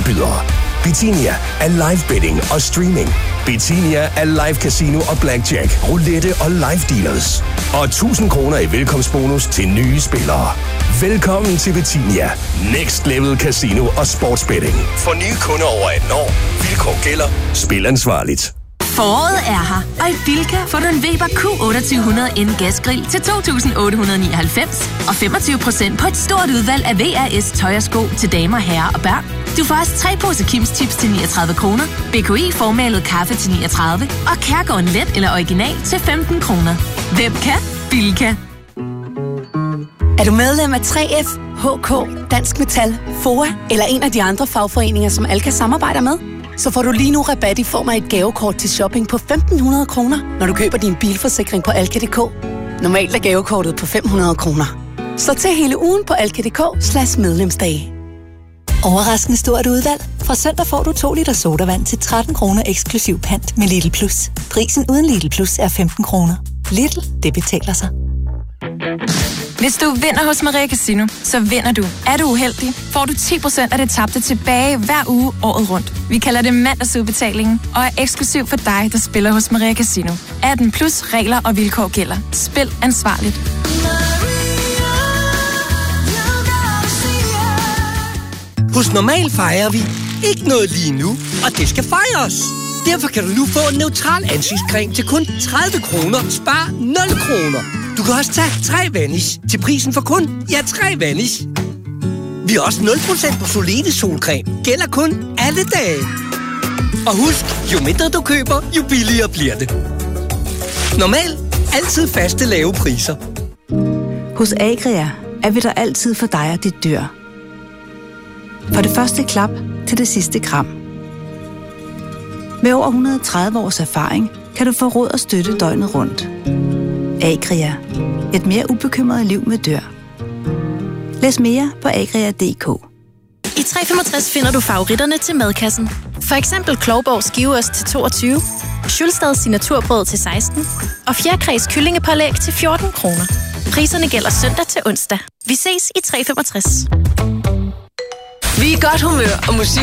tilbydere. Betinia er live betting og streaming. Betinia er live casino og blackjack, roulette og live dealers. Og 1000 kroner i velkomstbonus til nye spillere. Velkommen til Betinia. Next Level Casino og Sportsbetting. For nye kunder over 18 år. Vilkår gælder. Spil ansvarligt. Foråret er her, og i Bilka får du en Weber Q2800N gasgrill til 2.899 og 25% på et stort udvalg af VRS tøj og sko til damer, herrer og børn. Du får også 3 poser Kims Chips til 39 kroner, BKI formalet kaffe til 39 og Kærgården Let eller Original til 15 kroner. Hvem kan? Bilka. Er du medlem af 3F, HK, Dansk Metal, FOA eller en af de andre fagforeninger, som Alka samarbejder med? Så får du lige nu rabat i form af et gavekort til shopping på 1.500 kroner, når du køber din bilforsikring på Alka.dk. Normalt er gavekortet på 500 kroner. Så til hele ugen på Alka.dk/medlemsdage. Overraskende stort udvalg. Fra søndag får du 2 liter sodavand til 13 kroner eksklusiv pant med Lidl Plus. Prisen uden Lidl Plus er 15 kroner. Lidl, det betaler sig. Hvis du vinder hos Maria Casino, så vinder du. Er du uheldig, får du 10% af det tabte tilbage hver uge året rundt. Vi kalder det mandagsudbetalingen og er eksklusiv for dig, der spiller hos Maria Casino. 18 plus regler og vilkår gælder. Spil ansvarligt. Hos Normal fejrer vi ikke noget lige nu, og det skal fejres. Derfor kan du nu få en neutral ansigtscreme til kun 30 kroner. Spar 0 kroner. Du kan også tage 3 Vanish til prisen for kun 3 Vanish. Vi har også 0% på Solide solcreme. Gælder kun alle dage. Og husk, jo mindre du køber, jo billigere bliver det. Normal. Altid faste lave priser. Hos Agria er vi der altid for dig og dit dyr. Fra det første klap til det sidste kram. Med over 130 års erfaring kan du få råd og støtte døgnet rundt. Agria. Et mere ubekymret liv med dyr. Læs mere på agria.dk. I 365 finder du favoritterne til madkassen. For eksempel Klovborg skiveost til 22, Schulstads signaturbrød til 16 og Fjerkræs kyllingepålæg til 14 kroner. Priserne gælder søndag til onsdag. Vi ses i 365. Vi er i godt humør, og musik